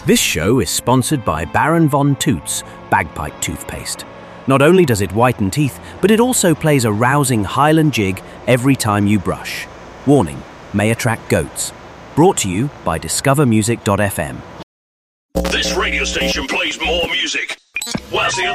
This show is sponsored by Baron Von Toots Bagpipe Toothpaste. Not only does it whiten teeth, but it also plays a rousing Highland jig every time you brush. Warning, may attract goats. Brought to you by discovermusic.fm. This radio station plays more music. Wazzy